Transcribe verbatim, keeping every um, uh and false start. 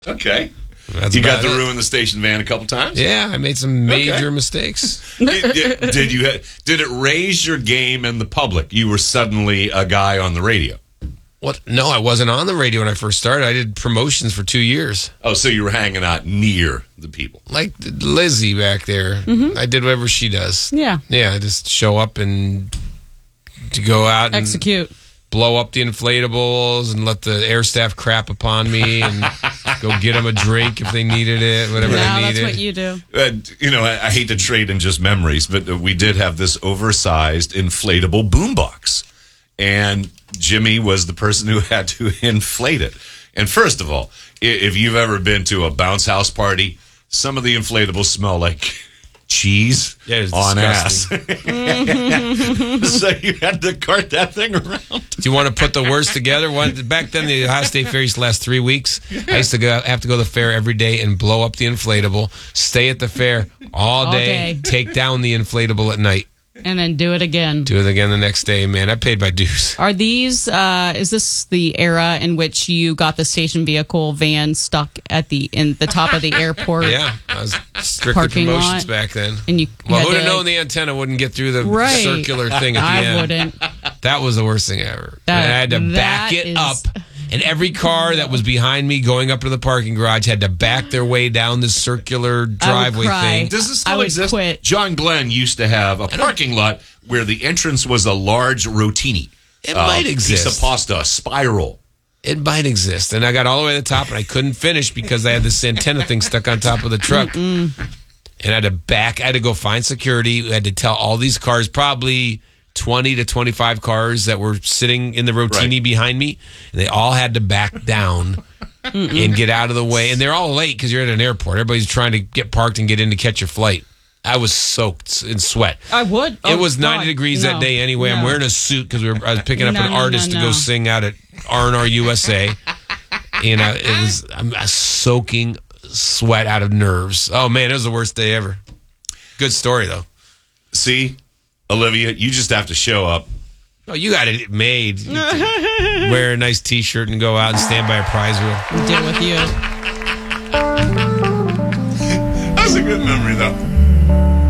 Okay. That's you got to about it. ruin the station van a couple times? Yeah, I made some major Okay. mistakes. did, did, did you? Did it raise your game in the public? You were suddenly a guy on the radio. What? No, I wasn't on the radio when I first started. I did promotions for two years. Oh, so you were hanging out near the people. Like Lizzie back there. Mm-hmm. I did whatever she does. Yeah. Yeah, I just show up and to go out and Execute. blow up the inflatables and let the air staff crap upon me and go get them a drink if they needed it, whatever No, they that's needed. what you do. Uh, you know, I, I hate to trade in just memories, but uh, we did have this oversized inflatable boombox. And Jimmy was the person who had to inflate it. And first of all, i- if you've ever been to a bounce house party, some of the inflatables smell like cheese Yeah, it's on disgusting. ass. So you had to cart that thing around. Do you want to put the worst together? One back then, the Ohio State Fair used to last three weeks. I used to go, have to go to the fair every day and blow up the inflatable, stay at the fair all All day, day. take down the inflatable at night, And then do it again. do it again the next day. Man, I paid my dues. Are these, uh, is this the era in which you got the station vehicle van stuck at the, in the top of the airport? Yeah, I was strictly Parking promotions lot. back then. And you Well, had who'd have to- known the antenna wouldn't get through the Right. circular thing at the I end? wouldn't. That was the worst thing ever. That- and I had to back that it is- up. And every car that was behind me going up to the parking garage had to back their way down this circular driveway cry. thing. Does this I still would exist? quit. John Glenn used to have a parking lot where the entrance was a large rotini. It might exist. Piece of pasta, a spiral. It might exist. And I got all the way to the top and I couldn't finish because I had this antenna thing stuck on top of the truck. Mm-mm. And I had to back, I had to go find security. I had to tell all these cars, probably twenty to twenty-five cars that were sitting in the rotini Right. behind me. And they all had to back down and get out of the way. And they're all late because you're at an airport. Everybody's trying to get parked and get in to catch your flight. I was soaked in sweat. I would. It Oh, was ninety God. degrees that No. day anyway. I'm No. wearing a suit because we were, I was picking up No, an no, artist no, to go no. sing out at R and R U S A. And I, it was I'm a soaking sweat out of nerves. Oh, man, it was the worst day ever. Good story, though. See, Olivia, you just have to show up. Oh, you got it made. You can wear a nice T-shirt and go out and stand by a prize wheel. Deal with you. That's a good memory, though.